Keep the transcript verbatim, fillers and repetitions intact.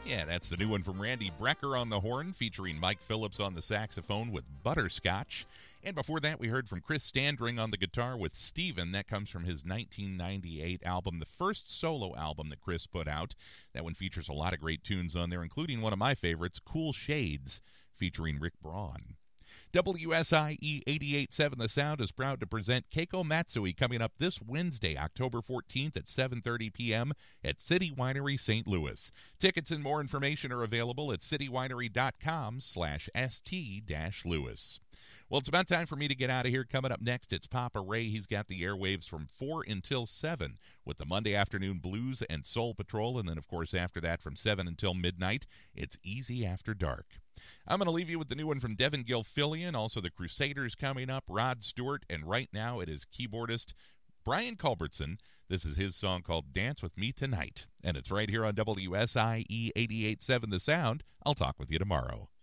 Yeah, that's the new one from Randy Brecker on the horn, featuring Mike Phillips on the saxophone with Butterscotch. And before that, we heard from Chris Standring on the guitar with Steven. That comes from his nineteen ninety-eight album, the first solo album that Chris put out. That one features a lot of great tunes on there, including one of my favorites, Cool Shades, featuring Rick Braun. W S I E eighty-eight point seven The Sound is proud to present Keiko Matsui coming up this Wednesday, October fourteenth at seven thirty p.m. at City Winery Saint Louis. Tickets and more information are available at citywinery.com slash st-louis. Well, it's about time for me to get out of here. Coming up next, it's Papa Ray. He's got the airwaves from four until seven with the Monday Afternoon Blues and Soul Patrol. And then, of course, after that, from seven until midnight, it's Easy After Dark. I'm going to leave you with the new one from Devin Gilfillian, also the Crusaders coming up, Rod Stewart, and right now it is keyboardist Brian Culbertson. This is his song called Dance With Me Tonight, and it's right here on W S I E eighty-eight point seven The Sound. I'll talk with you tomorrow.